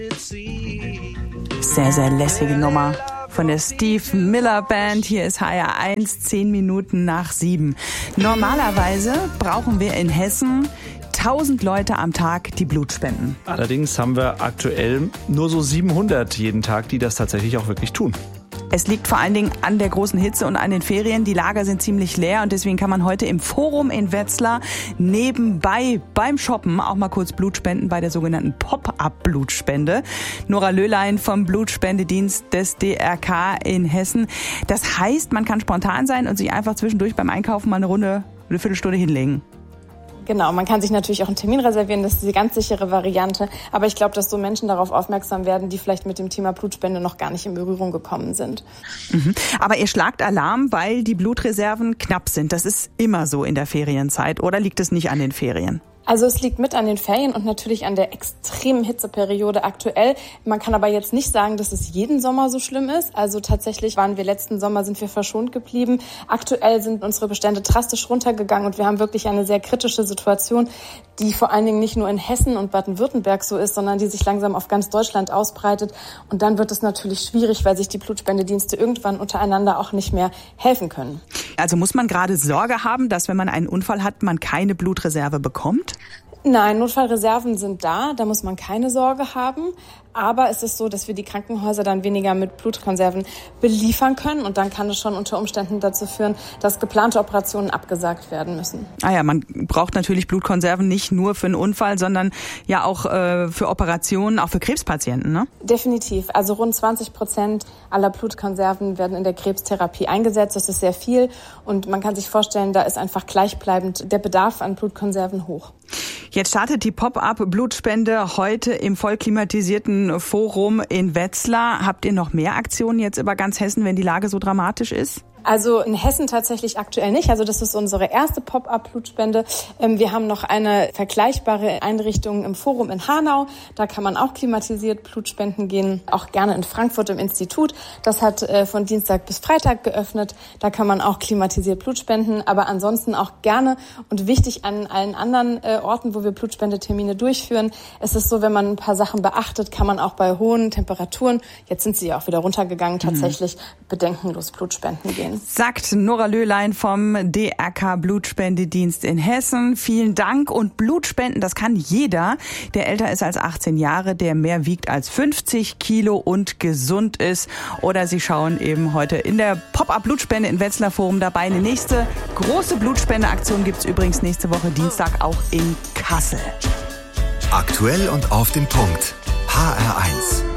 Sehr, sehr lässige Nummer von der Steve Miller Band. Hier ist HR1, 10 Minuten nach 7. Normalerweise brauchen wir in Hessen 1000 Leute am Tag, die Blut spenden. Allerdings haben wir aktuell nur so 700 jeden Tag, die das tatsächlich auch wirklich tun. Es liegt vor allen Dingen an der großen Hitze und an den Ferien. Die Lager sind ziemlich leer und deswegen kann man heute im Forum in Wetzlar nebenbei beim Shoppen auch mal kurz Blut spenden bei der sogenannten Pop-up-Blutspende. Nora Löhlein vom Blutspendedienst des DRK in Hessen. Das heißt, man kann spontan sein und sich einfach zwischendurch beim Einkaufen mal eine Viertelstunde hinlegen. Genau, man kann sich natürlich auch einen Termin reservieren, das ist die ganz sichere Variante. Aber ich glaube, dass so Menschen darauf aufmerksam werden, die vielleicht mit dem Thema Blutspende noch gar nicht in Berührung gekommen sind. Aber ihr schlagt Alarm, weil die Blutreserven knapp sind. Das ist immer so in der Ferienzeit, oder liegt es nicht an den Ferien? Also es liegt mit an den Ferien und natürlich an der extremen Hitzeperiode aktuell. Man kann aber jetzt nicht sagen, dass es jeden Sommer so schlimm ist. Also tatsächlich letzten Sommer sind wir verschont geblieben. Aktuell sind unsere Bestände drastisch runtergegangen und wir haben wirklich eine sehr kritische Situation, die vor allen Dingen nicht nur in Hessen und Baden-Württemberg so ist, sondern die sich langsam auf ganz Deutschland ausbreitet. Und dann wird es natürlich schwierig, weil sich die Blutspendedienste irgendwann untereinander auch nicht mehr helfen können. Also muss man gerade Sorge haben, dass wenn man einen Unfall hat, man keine Blutreserve bekommt? Nein, Notfallreserven sind da muss man keine Sorge haben. Aber es ist so, dass wir die Krankenhäuser dann weniger mit Blutkonserven beliefern können. Und dann kann es schon unter Umständen dazu führen, dass geplante Operationen abgesagt werden müssen. Man braucht natürlich Blutkonserven nicht nur für einen Unfall, sondern ja auch für Operationen, auch für Krebspatienten, ne? Definitiv. Also rund 20% aller Blutkonserven werden in der Krebstherapie eingesetzt. Das ist sehr viel. Und man kann sich vorstellen, da ist einfach gleichbleibend der Bedarf an Blutkonserven hoch. Jetzt startet die Pop-up-Blutspende heute im voll klimatisierten Forum in Wetzlar. Habt ihr noch mehr Aktionen jetzt über ganz Hessen, wenn die Lage so dramatisch ist? Also in Hessen tatsächlich aktuell nicht. Also das ist unsere erste Pop-up-Blutspende. Wir haben noch eine vergleichbare Einrichtung im Forum in Hanau. Da kann man auch klimatisiert Blutspenden gehen. Auch gerne in Frankfurt im Institut. Das hat von Dienstag bis Freitag geöffnet. Da kann man auch klimatisiert Blut spenden. Aber ansonsten auch gerne und wichtig an allen anderen Orten, wo wir Blutspendetermine durchführen. Es ist so, wenn man ein paar Sachen beachtet, kann man auch bei hohen Temperaturen, jetzt sind sie ja auch wieder runtergegangen, tatsächlich bedenkenlos Blutspenden gehen. Sagt Nora Löhlein vom DRK Blutspendedienst in Hessen. Vielen Dank. Und Blutspenden, das kann jeder, der älter ist als 18 Jahre, der mehr wiegt als 50 Kilo und gesund ist. Oder Sie schauen eben heute in der Pop-up-Blutspende in Wetzlar Forum dabei. Eine nächste große Blutspendeaktion gibt's übrigens nächste Woche Dienstag auch in Kassel. Aktuell und auf den Punkt. HR1.